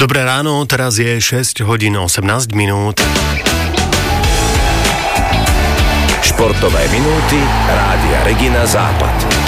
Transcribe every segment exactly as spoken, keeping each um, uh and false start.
Dobré ráno, teraz je šesť hodín osemnásť minút. Športové minúty Rádia Regina Západ.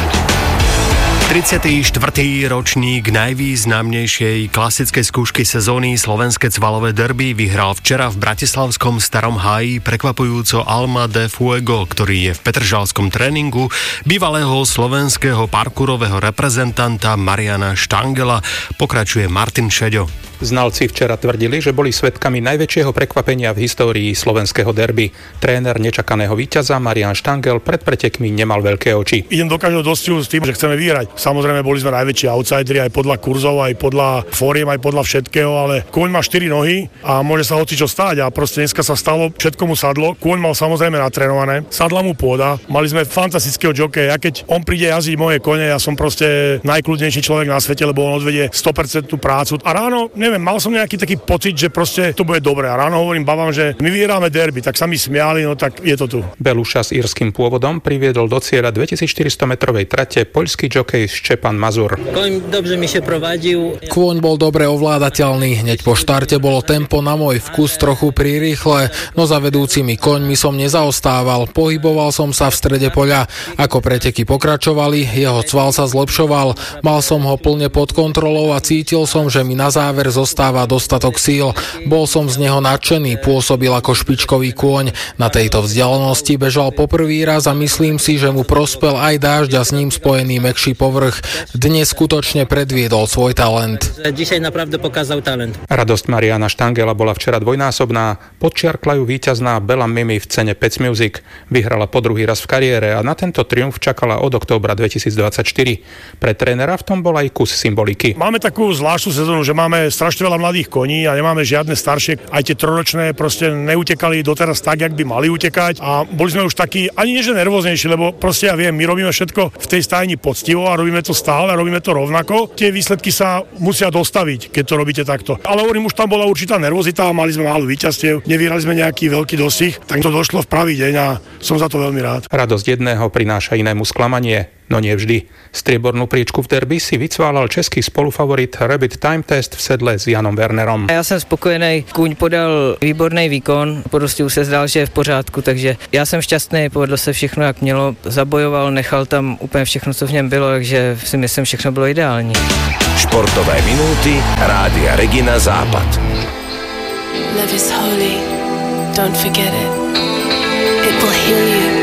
tridsiaty štvrtý ročník najvýznamnejšej klasickej skúšky sezóny slovenské cvalové derby vyhral včera v bratislavskom Starom Háji prekvapujúco Alma de Fuego, ktorý je v petržalskom tréningu bývalého slovenského parkourového reprezentanta Mariana Štangela. Pokračuje Martin Šeďo. Znalci včera tvrdili, že boli svedkami najväčšieho prekvapenia v histórii slovenského derby. Tréner nečakaného víťaza Marian Štangel pred pretekmi nemal veľké oči. Idem do každého dostihu s tým, že chceme vyhrať. Samozrejme, boli sme najväčší outsideri aj podľa kurzov, aj podľa fóriem, aj podľa všetkého, ale kôň má štyri nohy a môže sa hocičo stáť a proste dneska sa stalo, všetko mu sadlo. Kôň mal samozrejme natrénované, sadla mu pôda. Mali sme fantastického jokeja. Ja keď on príde jazdiť moje kone, ja som proste najkľudnejší človek na svete, lebo on odvedie sto percent prácu. A ráno neviem, mal som nejaký taký pocit, že proste to bude dobré. A ráno hovorím babám, že my vyhráme derby, tak sa mi smiali, no tak je to tu. Beluša s írskym pôvodom priviedol do cieľa dvetisícštyristo metrovej trate poľský jokej Štepan Mazur. Kôň dobre mi sa provadil. Kôň bol dobre ovládateľný, hneď po štarte bolo tempo na môj vkus trochu prirýchle, no za vedúcimi koňmi som nezaostával, pohyboval som sa v strede poľa. Ako preteky pokračovali, jeho cval sa zlepšoval, mal som ho plne pod kontrolou a cítil som, že mi na záver zostáva dostatok síl. Bol som z neho nadšený, pôsobil ako špičkový kôň. Na tejto vzdialenosti bežal poprvý raz a myslím si, že mu prospel aj dážď a s ním spojený mäkší povrch. Dnes skutočne predviedol svoj talent. Dzisiaj naprawdę pokazał talent. Radosť Mariana Štangela bola včera dvojnásobná. Podčiarkla ju víťazná Bella Mimi v cene Pets Music. Vyhrala po druhý raz v kariére a na tento triumf čakala od októbra dvetisícdvadsaťštyri. Pre trénera v tom bol aj kus symboliky. Máme takú zvláštnu sezónu, že máme strašne veľa mladých koní a nemáme žiadne staršie. Aj tie trojročné proste neutekali doteraz tak, jak by mali utekať a boli sme už takí, ani nie že nervóznejší, lebo proste ja viem, my robíme všetko v tej stajni poctivo a robíme to stále, robíme to rovnako. Tie výsledky sa musia dostaviť, keď to robíte takto. Ale hovorím, už tam bola určitá nervozita, mali sme málo víťazstiev, nevyhrali sme nejaký veľký dosih, tak to došlo v pravý deň a som za to veľmi rád. Radosť jedného prináša inému sklamanie. No nie vždy. Striebornú priečku v derby si vycválal český spolufavorit Rabbit Time Test v sedle s Janom Wernerom. Já jsem spokojený, kůň podal výborný výkon, prostě už se zdál, že je v pořádku, takže já jsem šťastný, povedlo se všechno, jak mělo, zabojoval, nechal tam úplně všechno, co v něm bylo, takže si myslím, všechno bylo ideální. Športové minúty Rádia Regina Západ. Love is holy, don't forget it. It will heal you.